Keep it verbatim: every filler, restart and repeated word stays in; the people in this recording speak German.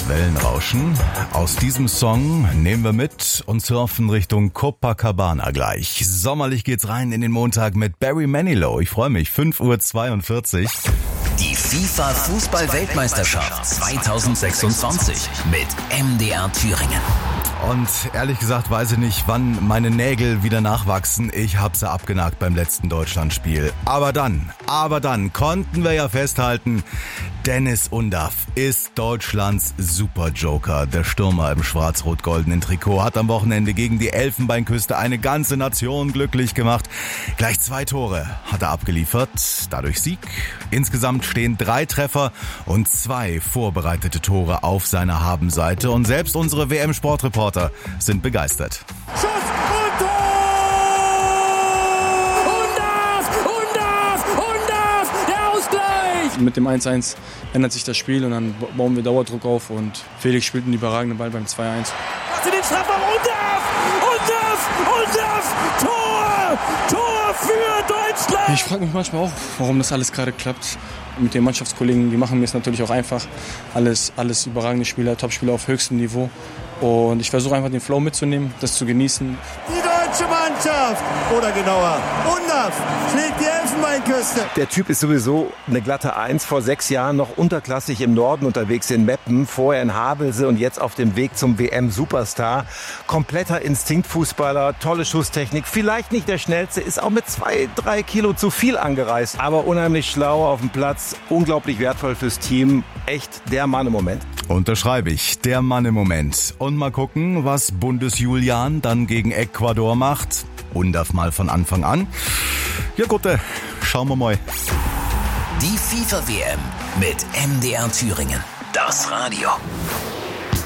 Das Wellenrauschen. Aus diesem Song nehmen wir mit und surfen Richtung Copacabana gleich. Sommerlich geht's rein in den Montag mit Barry Manilow. Ich freue mich. fünf Uhr zweiundvierzig. Die FIFA-Fußball-Weltmeisterschaft zweitausendsechsundzwanzig mit M D R Thüringen. Und ehrlich gesagt weiß ich nicht, wann meine Nägel wieder nachwachsen. Ich hab sie abgenagt beim letzten Deutschlandspiel. Aber dann, aber dann konnten wir ja festhalten, Deniz Undav ist Deutschlands Superjoker. Der Stürmer im schwarz-rot-goldenen Trikot hat am Wochenende gegen die Elfenbeinküste eine ganze Nation glücklich gemacht. Gleich zwei Tore hat er abgeliefert, dadurch Sieg. Insgesamt stehen drei Treffer und zwei vorbereitete Tore auf seiner Habenseite. Und selbst unsere W M-Sportreporter sind begeistert. Schuss und Tor! Undav! Undav! Undav! Der Ausgleich! Mit dem eins eins ändert sich das Spiel und dann bauen wir Dauerdruck auf und Felix spielt einen überragenden Ball beim zwei eins. Was in den Strafraum! Undav! Undav! Undav! Tor! Tor für Deutschland! Ich frage mich manchmal auch, warum das alles gerade klappt. Mit den Mannschaftskollegen, die machen mir es natürlich auch einfach. Alles, alles überragende Spieler, Topspieler auf höchstem Niveau. Und ich versuche einfach den Flow mitzunehmen, das zu genießen. Die deutsche Mannschaft, oder genauer, Undav schlägt die Elfenbeinküste. Der Typ ist sowieso eine glatte Eins, vor sechs Jahren noch unterklassig im Norden unterwegs in Meppen, vorher in Havelse und jetzt auf dem Weg zum W M-Superstar. Kompletter Instinktfußballer, tolle Schusstechnik, vielleicht nicht der schnellste, ist auch mit zwei, drei Kilo zu viel angereist, aber unheimlich schlau auf dem Platz, unglaublich wertvoll fürs Team, echt der Mann im Moment. Unterschreibe ich, der Mann im Moment. Und mal gucken, was Bundesjulian dann gegen Ecuador macht. Undav mal von Anfang an. Ja gut, schauen wir mal. Die FIFA-W M mit M D R Thüringen. Das Radio.